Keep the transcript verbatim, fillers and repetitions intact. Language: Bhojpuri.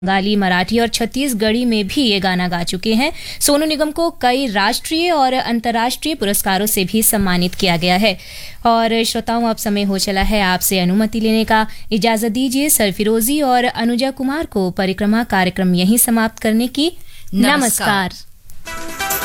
बंगाली, मराठी और छत्तीसगढ़ी में भी ये गाना गा चुके हैं। सोनू निगम को कई राष्ट्रीय और अंतर्राष्ट्रीय पुरस्कारों से भी सम्मानित किया गया है। और श्रोताओं, अब समय हो चला है आपसे अनुमति लेने का। इजाजत दीजिए सरफिरोजी और अनुजा कुमार को परिक्रमा कार्यक्रम यहीं समाप्त करने की। नमस्कार, नमस्कार।